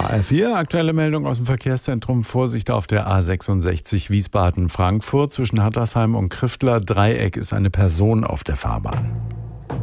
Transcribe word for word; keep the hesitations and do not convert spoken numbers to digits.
H R vier, aktuelle Meldung aus dem Verkehrszentrum. Vorsicht auf der A sechsundsechzig Wiesbaden-Frankfurt. Zwischen Hattersheim und Kriftler Dreieck ist eine Person auf der Fahrbahn.